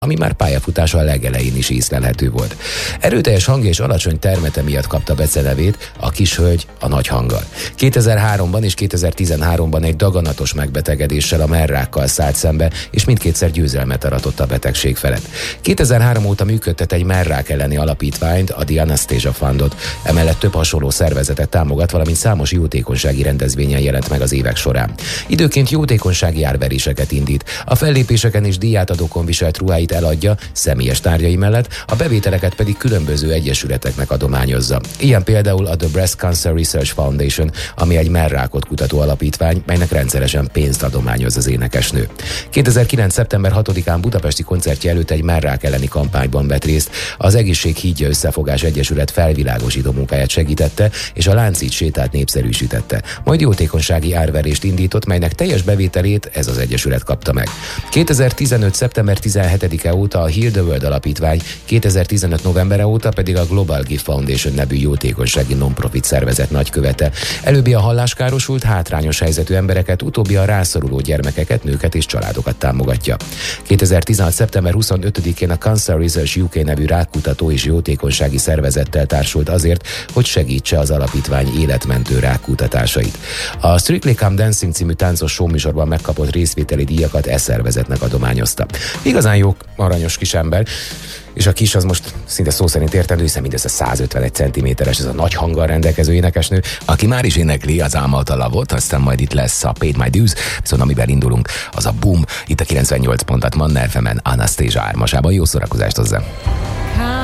ami már pályafutása a legelején is észlelhető volt. Erőteljes hangja és alacsony termete miatt kapta becenevét a kishölgy a nagy hanggal. 2003-ban és 2013-ban egy daganatos megbetegedéssel, a mellrákkal szállt szembe, és mindkétszer győzelmet aratott a betegség felett. 2003 óta működtet egy mellrák elleni alapítványt, a The Anastasia Fundot, emellett több hasonló szervezetet támogat, valamint számos jótékonysági rendezvényen jelent meg az évek során. Időként jótékonysági árveréseket indít, a fellépéseken és díjátadókon viselt ruháit eladja személyes tárgyai mellett, a bevételeket pedig különböző egyesületeknek adományozza. Ilyen például a The Breast Cancer Research Foundation, ami egy mellrákot kutató alapítvány, melynek rendszeresen pénzt adományoz az énekesnő. 2009. szeptember 6-án budapesti koncertje előtt egy mellrák elleni kampányban vett részt, az Egészség Hídja Összefogás Egyesület felvilágosító munkáját segítette, és a Láncid sétát népszerűsítette. Majd jótékonysági árverést indított, melynek teljes bevételét ez az egyesület kapta meg. 2015. szeptember 17 óta a Heal the World alapítvány, 2015. novembere óta pedig a Global Gift Foundation nevű jótékonysági non-profit szervezet nagykövete. Előbbi a halláskárosult, hátrányos helyzetű embereket, utóbbi a rászoruló gyermekeket, nőket és családokat támogatja. 2016. szeptember 25-én a Cancer Research UK nevű rákkutató és jótékonysági szervezettel társult azért, hogy segítse az alapítvány életmentő rákkutatásait. A Strictly Come Dancing című táncos showműsorban megkapott részvételi díjakat szervezetnek adományozta. Igazán jó, aranyos kis ember, és a kis az most szinte szó szerint értendő, hiszen mindössze 151 cm-es ez a nagy hanggal rendelkező énekesnő, aki már is énekli az Álma a Lavot, aztán majd itt lesz a Paid My Dues, viszont amiben indulunk, az a Boom, itt a 98 pontat Manna FM-en, Anastasia Ármasában. Jó szórakozást hozzá!